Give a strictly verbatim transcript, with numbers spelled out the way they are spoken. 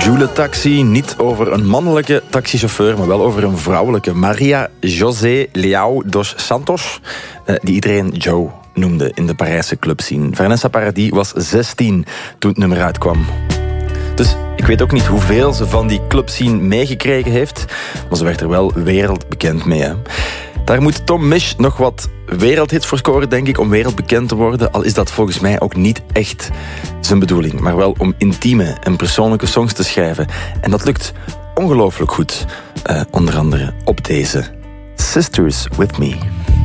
Joule Taxi. Niet over een mannelijke taxichauffeur, maar wel over een vrouwelijke. Maria José Leao dos Santos, die iedereen Joe noemde in de Parijse clubscene. Vanessa Paradis was zestien toen het nummer uitkwam. Dus ik weet ook niet hoeveel ze van die clubscene meegekregen heeft, maar ze werd er wel wereldbekend mee. Hè. Daar moet Tom Misch nog wat wereldhits voor scoren, denk ik, om wereldbekend te worden. Al is dat volgens mij ook niet echt zijn bedoeling. Maar wel om intieme en persoonlijke songs te schrijven. En dat lukt ongelooflijk goed. Uh, onder andere op deze Sisters With Me.